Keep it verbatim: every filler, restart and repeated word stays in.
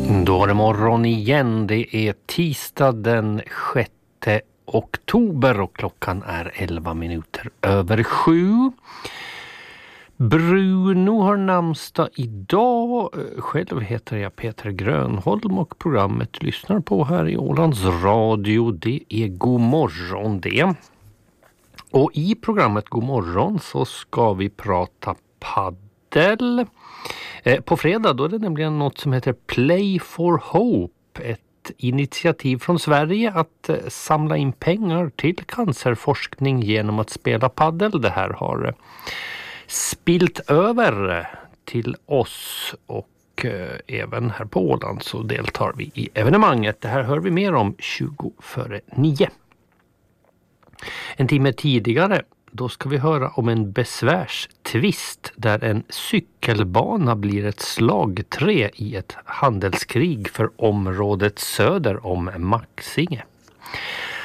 Då är det morgon igen. Det är tisdag den sjätte oktober och klockan är elva minuter över sju. Bruno har namnsdag idag. Själv heter jag Peter Grönholm och programmet du lyssnar på här i Ålands Radio, det är God morgon det. Och i programmet God morgon så ska vi prata paddel. På fredag då är det nämligen något som heter Play for Hope, ett initiativ från Sverige att samla in pengar till cancerforskning genom att spela paddel. Det här har spilt över till oss och även här på Åland så deltar vi i evenemanget. Det här hör vi mer om tjugo före nio. En timme tidigare då ska vi höra om en besvärstvist där en cykelbana blir ett slagträ i ett handelskrig för området söder om Maxinge.